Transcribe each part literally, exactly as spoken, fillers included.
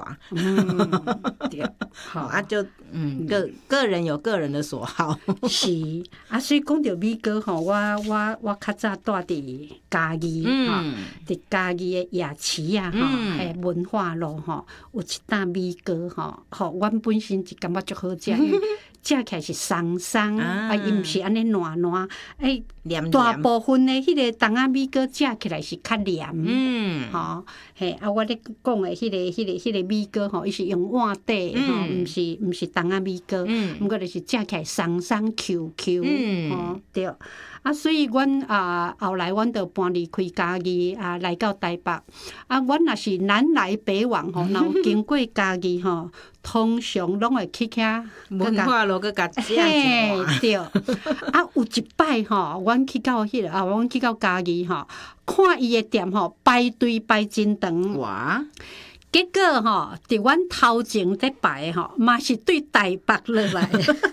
滑。 嗯，对， 好啊就，就嗯个个人有个人的所好。 是啊，所以讲到米糕吼，我我我较早住伫嘉义吼，伫嘉义的夜市啊吼，还文化路吼，有一担米糕吼，吼，阮本身就感觉足好食，食起来是松松，啊，伊毋是安尼软软，哎，大部分的迄个筒仔米糕食起来是较黏，嗯，吼，嘿，啊，我咧讲的迄个、迄个、迄个米糕吼，伊是用碗底吼，毋是毋是筒仔米糕，毋过就是食起来松松 Q Q， 吼，对。啊，所以阮啊后来阮就搬离开嘉义啊，来到台北。啊，阮若是南来北往吼，若有经过嘉义吼，通常拢会去遐文化路，佮甲食嘿，对。啊，有一摆吼，阮去到迄个啊，阮去到嘉义吼，看伊的店吼排队排真长。 哇！ 结果吼，伫阮头前在排吼，嘛是对台北落来。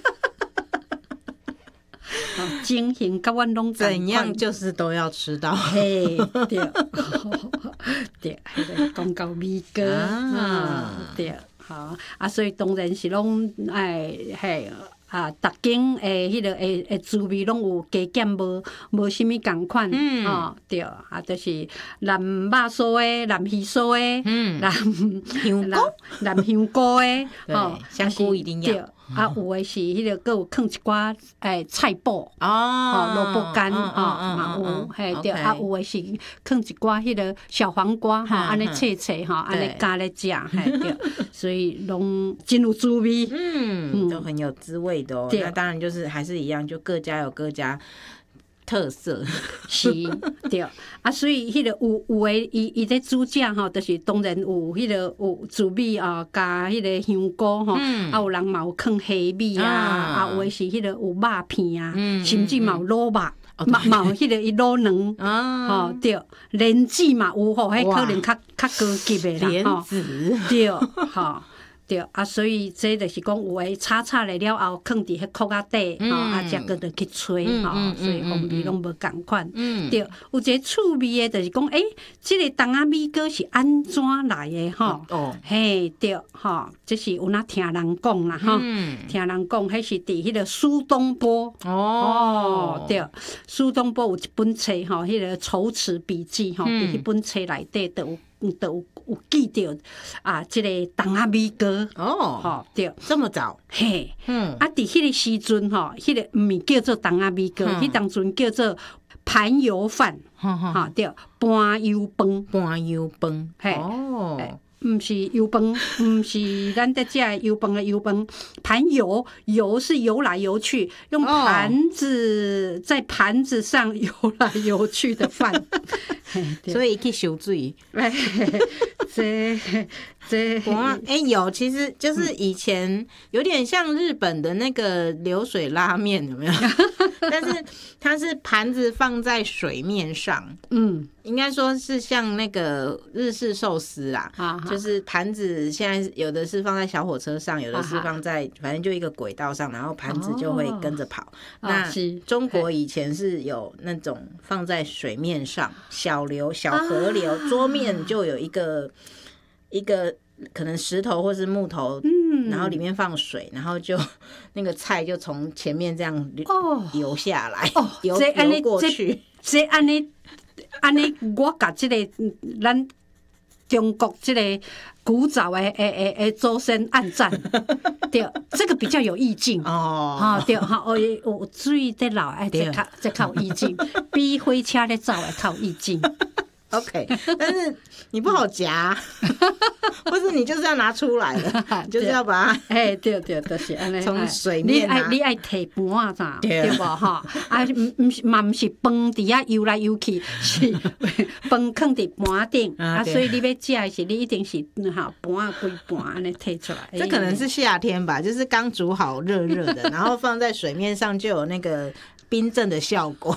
情形甲阮拢怎样，就是都要吃到。 嘿，对，对，迄个讲到米糕啊，对，好啊，所以当然是拢哎嘿啊，逐间诶，迄个诶诶滋味拢有加减，无无啥物共款，嗯，哦，对，啊，就是南肉酥诶，南鱼酥诶，嗯，南香菇， 南香菇诶， 哦，香菇一定要。 啊，有诶是迄个，佮有放一寡诶菜脯，哦，萝卜干，哦，嘛有，嘿对，啊有诶是放一寡迄个小黄瓜，吼，安尼切切，吼，安尼加咧食，嘿对，所以拢真有滋味， 嗯，都很有滋味的哦。那当然就是还是一样，就各家有各家特色， 是，对，啊，所以迄个有有诶，伊伊咧煮食吼，就是当然有迄个有糯米啊，加迄个香菇吼，啊有人嘛有放虾米啊，啊有诶是迄个有肉片啊，甚至嘛有卤肉，嘛嘛有迄个伊卤卵，吼对，莲子嘛有吼，迄可能较较高级诶啦，吼，对，吼。对啊，所以这就是讲有诶炒炒来了后，放伫迄壳仔底，吼啊，才搁着去吹，吼，所以风味拢无共款。对，有一个趣味诶，就是讲，诶，即个筒仔米糕是安怎来诶？吼，嘿，对，吼，这是有哪听人讲啦，吼，听人讲，迄是伫迄个苏东坡。哦，对，苏东坡有一本册，吼，迄个《筹词笔记》吼，伫迄本册内底都有。都有有记着啊，即、这个筒仔米糕哦，吼对， 这么早嘿，嗯，啊，伫迄个时阵吼，迄、那个毋是叫做筒仔米糕，迄当阵叫做盘油饭，哈对，盘油饭， 盘油饭， 嘿， 哦。 毋是油饭，毋是咱在食的油饭的油饭，盘油油是游来游去，用盘子在盘子上游来游去的饭， 所以去收水。 这这哎有，其实就是以前有点像日本的那个流水拉面，有没有？但是它是盘子放在水面上，嗯，应该说是像那个日式寿司啦，就是盘子现在有的是放在小火车上，有的是放在反正就一个轨道上，然后盘子就会跟着跑。那中国以前是有那种放在水面上，小流小河流，桌面就有一个一个可能石头或是木头，嗯，然后里面放水，然后就那个菜就从前面这样流、哦、流下来，哦，游游过去。 这安尼安尼，我甲这个咱中国这个古早的诶诶诶祖先按赞，对，这个比较有意境哦，哈对哈，哦有水在流，哎，这较这较有意境，比火车咧走诶较有意境。 OK， 但是你不好夹，或是你就是要拿出来了，就是要把它， 哎，对对，就是安尼， 从水面拿， 你爱你爱摕盘啊，咋对不哈？啊，唔唔是嘛，唔是饭伫遐游来游去，是饭放伫盘顶啊，所以你要食的是你一定是哈盘规盘安尼摕出来。 这可能是夏天吧，就是刚煮好热热的，然后放在水面上就有那个冰镇的效果。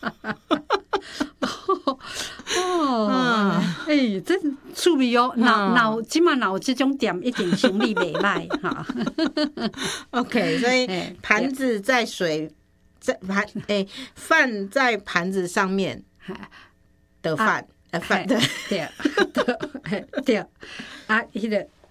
哦，哎、欸，真趣味哦！若若有即马若有即种店，一定生意袂歹哈。 OK， 所以盘子在水在盘诶饭在盘子上面的饭，呃饭对对对对啊，迄个